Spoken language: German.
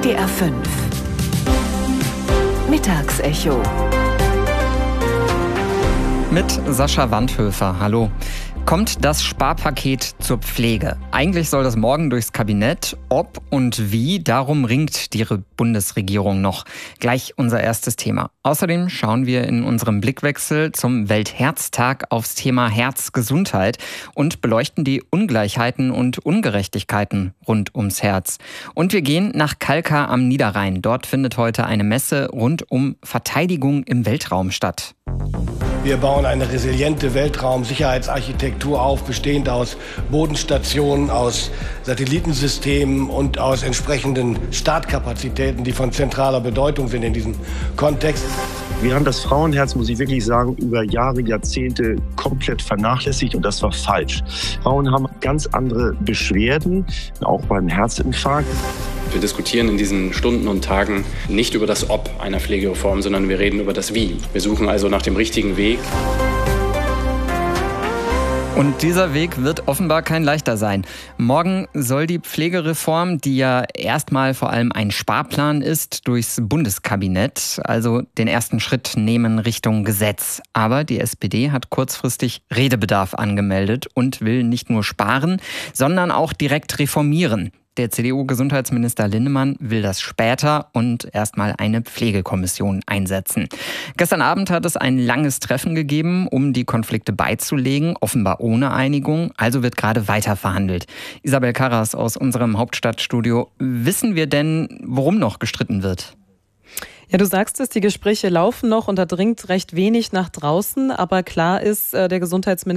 WDR 5 Mittagsecho mit Sascha Wandhöfer. Hallo. Kommt das Sparpaket zur Pflege? Eigentlich soll das morgen durchs Kabinett. Ob und wie, darum ringt die Bundesregierung noch. Gleich unser erstes Thema. Außerdem schauen wir in unserem Blickwechsel zum Weltherztag aufs Thema Herzgesundheit und beleuchten die Ungleichheiten und Ungerechtigkeiten rund ums Herz. Und wir gehen nach Kalkar am Niederrhein. Dort findet heute eine Messe rund um Verteidigung im Weltraum statt. Wir bauen eine resiliente Weltraumsicherheitsarchitektur auf, bestehend aus Bodenstationen, aus Satellitensystemen und aus entsprechenden Startkapazitäten, die von zentraler Bedeutung sind in diesem Kontext. Wir haben das Frauenherz, muss ich wirklich sagen, über Jahre, Jahrzehnte komplett vernachlässigt und das war falsch. Frauen haben ganz andere Beschwerden, auch beim Herzinfarkt. Wir diskutieren in diesen Stunden und Tagen nicht über das Ob einer Pflegereform, sondern wir reden über das Wie. Wir suchen also nach dem richtigen Weg. Und dieser Weg wird offenbar kein leichter sein. Morgen soll die Pflegereform, die ja erstmal vor allem ein Sparplan ist, durchs Bundeskabinett, also den ersten Schritt nehmen Richtung Gesetz. Aber die SPD hat kurzfristig Redebedarf angemeldet und will nicht nur sparen, sondern auch direkt reformieren. Der CDU-Gesundheitsminister Linnemann will das später und erstmal eine Pflegekommission einsetzen. Gestern Abend hat es ein langes Treffen gegeben, um die Konflikte beizulegen, offenbar ohne Einigung. Also wird gerade weiter verhandelt. Isabel Karras aus unserem Hauptstadtstudio. Wissen wir denn, worum noch gestritten wird? Ja, du sagst es, die Gespräche laufen noch und da dringt recht wenig nach draußen. Aber klar ist, der Gesundheitsminister